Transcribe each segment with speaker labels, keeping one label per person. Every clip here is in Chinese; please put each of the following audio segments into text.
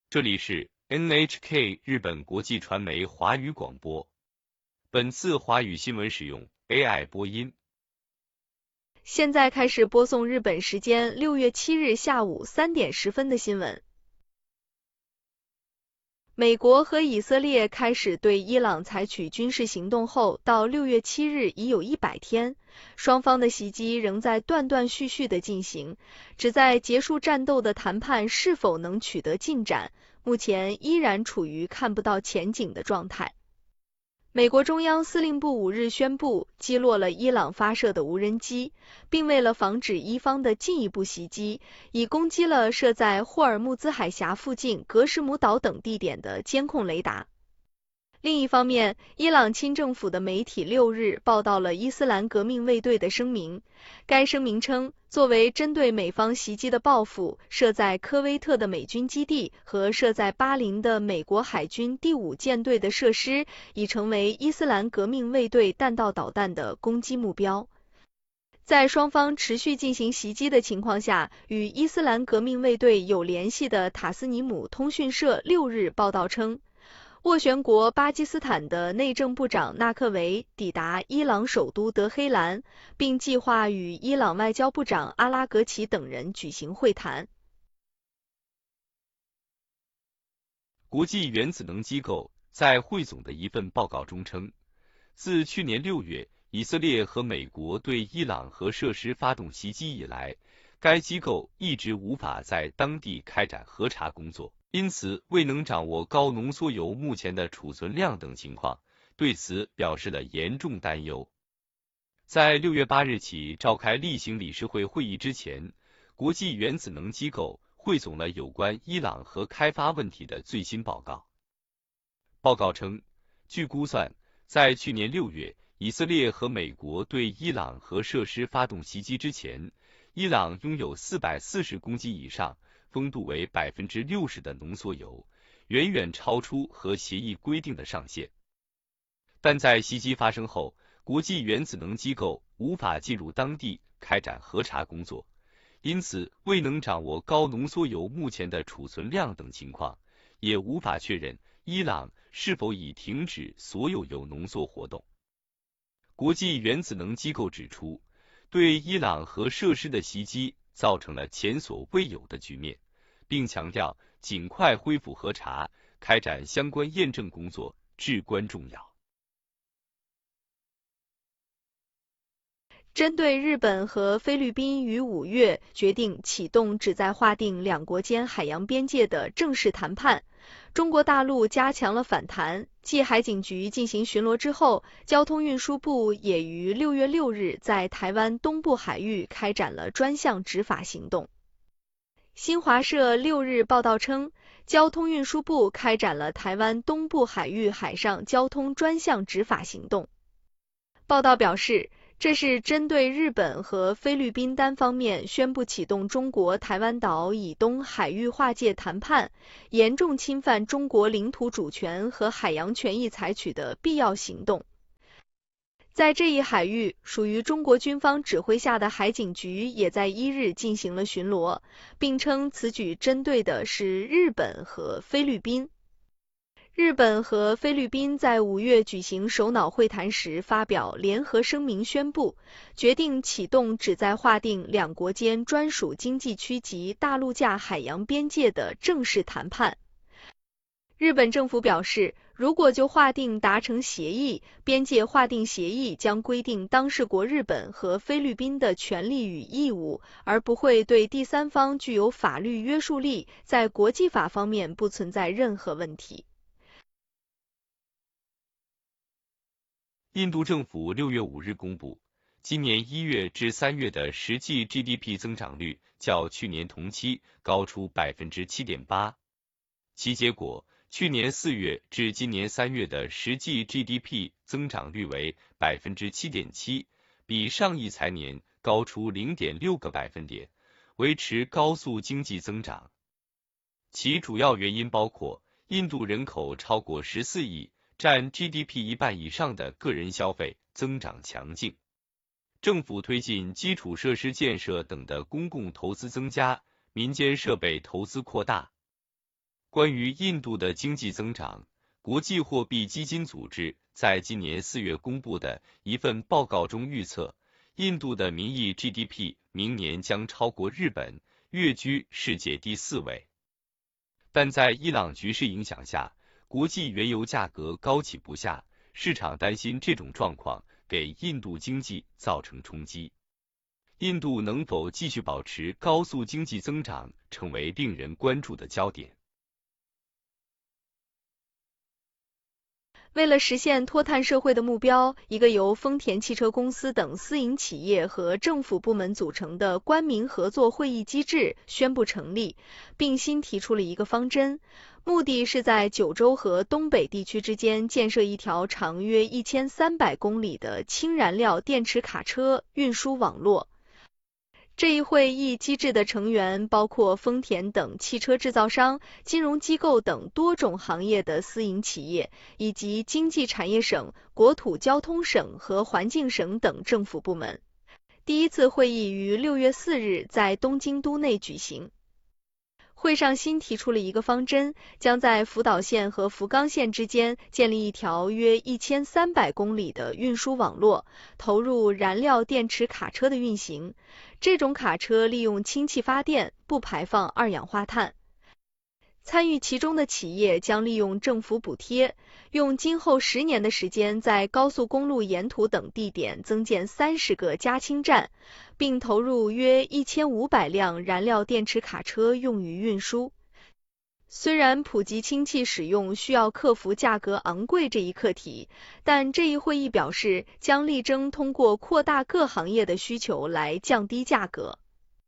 Speaker 1: 这里是 NHK 日本国际传媒华语广播。本次华语新闻使用 AI 播音。
Speaker 2: 现在开始播送日本时间6月7日下午3点10分的新闻。美国和以色列开始对伊朗采取军事行动后，到6月7日已有100天，双方的袭击仍在断断续续的进行，旨在结束战斗的谈判是否能取得进展，目前依然处于看不到前景的状态。美国中央司令部5日宣布击落了伊朗发射的无人机，并为了防止伊方的进一步袭击，已攻击了设在霍尔木兹海峡附近格什姆岛等地点的监控雷达。另一方面，伊朗亲政府的媒体6日报道了伊斯兰革命卫队的声明。该声明称，作为针对美方袭击的报复，设在科威特的美军基地和设在巴林的美国海军第5舰队的设施已成为伊斯兰革命卫队弹道导弹的攻击目标。在双方持续进行袭击的情况下，与伊斯兰革命卫队有联系的塔斯尼姆通讯社6日报道称，斡旋国巴基斯坦的内政部长纳克维抵达伊朗首都德黑兰，并计划与伊朗外交部长阿拉格齐等人举行会谈。
Speaker 1: 国际原子能机构在汇总的一份报告中称，自去年6月以色列和美国对伊朗核设施发动袭击以来，该机构一直无法在当地开展核查工作，因此未能掌握高浓缩铀目前的储存量等情况，对此表示了严重担忧。在6月8日起召开例行理事会会议之前，国际原子能机构汇总了有关伊朗核开发问题的最新报告。报告称，据估算，在去年6月以色列和美国对伊朗核设施发动袭击之前，伊朗拥有440公斤以上，丰度为 60% 的浓缩铀，远远超出核协议规定的上限。但在袭击发生后，国际原子能机构无法进入当地开展核查工作，因此未能掌握高浓缩铀目前的储存量等情况，也无法确认伊朗是否已停止所有铀浓缩活动。国际原子能机构指出，对伊朗核设施的袭击造成了前所未有的局面，并强调尽快恢复核查，开展相关验证工作至关重要。
Speaker 2: 针对日本和菲律宾于5月决定启动旨在划定两国间海洋边界的正式谈判，中国大陆加强了反弹。继海警局进行巡逻之后，交通运输部也于6月6日在台湾东部海域开展了专项执法行动。新华社6日报道称，交通运输部开展了台湾东部海域海上交通专项执法行动。报道表示，这是针对日本和菲律宾单方面宣布启动中国台湾岛以东海域划界谈判，严重侵犯中国领土主权和海洋权益采取的必要行动。在这一海域，属于中国军方指挥下的海警局也在1日进行了巡逻，并称此举针对的是日本和菲律宾。日本和菲律宾在5月举行首脑会谈时发表联合声明，宣布决定启动旨在划定两国间专属经济区及大陆架海洋边界的正式谈判。日本政府表示，如果就划定达成协议，边界划定协议将规定当事国日本和菲律宾的权利与义务，而不会对第三方具有法律约束力，在国际法方面不存在任何问题。
Speaker 1: 印度政府6月5日公布，今年1月至3月的实际 GDP 增长率较去年同期高出 7.8%。其结果，去年4月至今年3月的实际 GDP 增长率为 7.7%， 比上一财年高出 0.6个百分点，维持高速经济增长。其主要原因包括印度人口超过14亿，占 GDP 一半以上的个人消费增长强劲，政府推进基础设施建设等的公共投资增加，民间设备投资扩大。 关于印度的经济增长，国际货币基金组织在今年4月公布的一份报告中预测，印度的名义 GDP 明年将超过日本，跃居世界第4位。但在伊朗局势影响下，国际原油价格高企不下，市场担心这种状况给印度经济造成冲击。印度能否继续保持高速经济增长，成为令人关注的焦点。
Speaker 2: 为了实现脱碳社会的目标，一个由丰田汽车公司等私营企业和政府部门组成的官民合作会议机制宣布成立，并新提出了一个方针，目的是在九州和东北地区之间建设一条长约1300公里的氢燃料电池卡车运输网络。这一会议机制的成员包括丰田等汽车制造商、金融机构等多种行业的私营企业，以及经济产业省、国土交通省和环境省等政府部门。第一次会议于6月4日在东京都内举行。会上新提出了一个方针，将在福岛县和福冈县之间建立一条约1300公里的运输网络，投入燃料电池卡车的运行。这种卡车利用氢气发电，不排放二氧化碳。参与其中的企业将利用政府补贴，用今后10年的时间在高速公路沿途等地点增建30个加氢站，并投入约1500辆燃料电池卡车用于运输。虽然普及氢气使用需要克服价格昂贵这一课题，但这一会议表示将力争通过扩大各行业的需求来降低价格。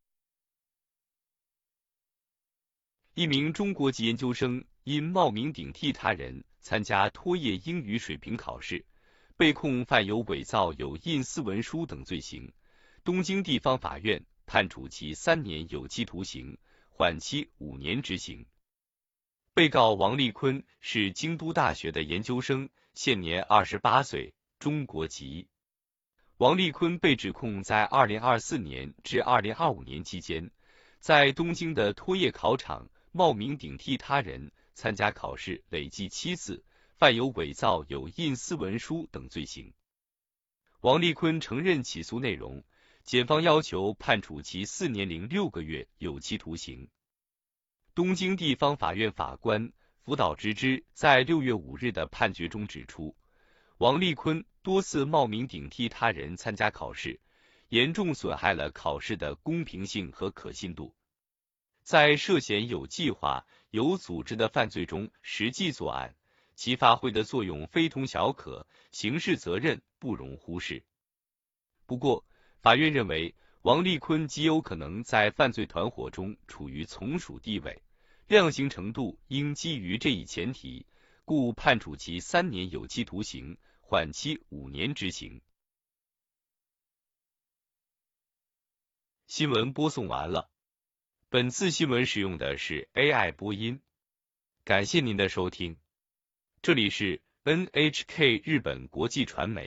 Speaker 1: 一名中国籍研究生因冒名顶替他人参加托业英语水平考试，被控犯有伪造有印私文书等罪行，东京地方法院判处其3年有期徒刑，缓期5年执行。被告王立坤是京都大学的研究生，现年28岁，中国籍。王立坤被指控在2024年至2025年期间，在东京的托业考场冒名顶替他人参加考试累计7次，犯有伪造有印私文书等罪行。王立坤承认起诉内容，检方要求判处其4年零6个月有期徒刑。东京地方法院法官福岛直之在6月5日的判决中指出，王立坤多次冒名顶替他人参加考试，严重损害了考试的公平性和可信度，在涉嫌有计划、有组织的犯罪中实际作案，其发挥的作用非同小可，刑事责任不容忽视。不过，法院认为王立坤极有可能在犯罪团伙中处于从属地位，量刑程度应基于这一前提，故判处其3年有期徒刑，缓期5年执行。新闻播送完了。本次新闻使用的是 AI 播音，感谢您的收听。这里是 NHK 日本国际传媒。